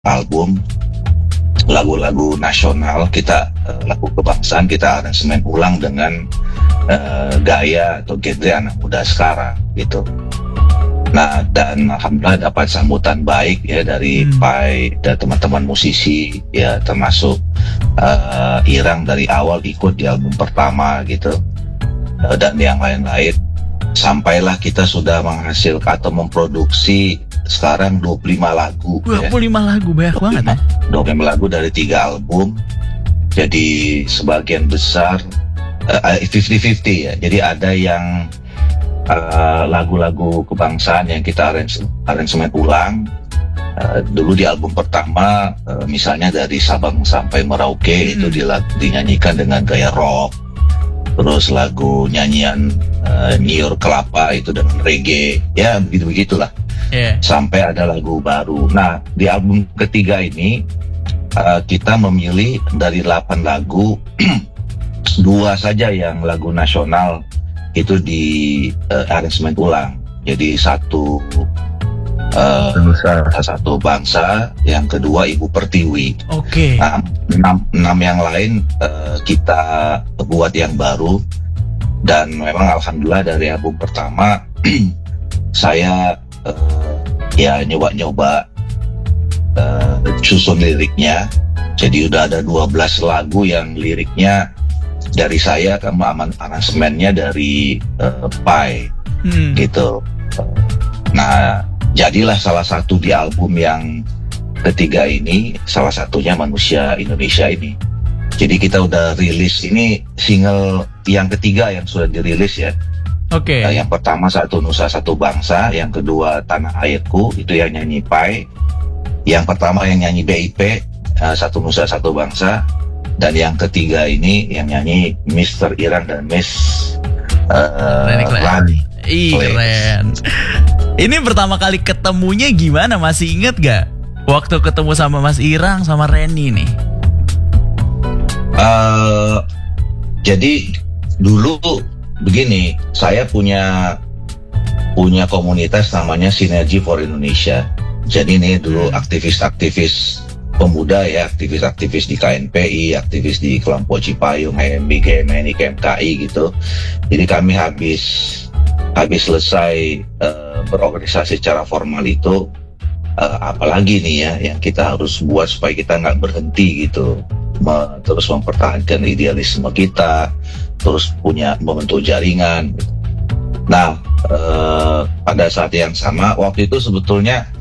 album lagu-lagu nasional kita, lagu kebangsaan kita aransemen ulang dengan gaya atau genre anak muda sekarang gitu. Nah, dan alhamdulillah dapat sambutan baik ya dari Pai dan teman-teman musisi ya, termasuk Irang dari awal ikut di album pertama gitu, dan yang lain-lain, sampailah kita sudah menghasilkan atau memproduksi sekarang 25 lagu. 25 lagu, banyak banget ya. 25 lagu dari 3 album. Jadi sebagian besar 50-50 ya. Jadi ada yang lagu-lagu kebangsaan yang kita aransemen ulang. Dulu di album pertama misalnya dari Sabang sampai Merauke itu dinyanyikan dengan gaya rock. Terus lagu nyanyian Niur Kelapa itu dengan reggae, ya begitu-begitulah. Sampai ada lagu baru. Nah, di album ketiga ini kita memilih dari 8 lagu 2 saja yang lagu nasional itu di aransemen ulang. Jadi satu satu bangsa, yang kedua Ibu Pertiwi. Nah, 6 yang lain kita buat yang baru. Dan memang alhamdulillah dari album pertama saya ya nyoba-nyoba susun liriknya. Jadi udah ada 12 lagu yang liriknya dari saya, sama aransemennya dari Pai gitu. Nah, jadilah salah satu di album yang ketiga ini, salah satunya Manusia Indonesia ini. Jadi kita udah rilis ini single yang ketiga yang sudah dirilis ya. Yang pertama Satu Nusa Satu Bangsa, yang kedua Tanah Airku itu yang nyanyi Pai, yang pertama yang nyanyi BIP Satu Nusa Satu Bangsa, dan yang ketiga ini yang nyanyi Mr. Irang dan Miss Rani. Keren. Ini pertama kali ketemunya gimana? Masih inget gak waktu ketemu sama Mas Irang sama Reni nih? Jadi dulu begini, saya punya komunitas namanya Sinergi for Indonesia. Jadi ini dulu aktivis-aktivis pemuda ya, aktivis-aktivis di KNPI, aktivis di kelompok Cipayung, HMB, GMNI, KMKI gitu. Jadi kami habis selesai berorganisasi secara formal itu, apalagi nih ya yang kita harus buat supaya kita nggak berhenti gitu, terus mempertahankan idealisme kita, terus membentuk jaringan. Nah, pada saat yang sama waktu itu sebetulnya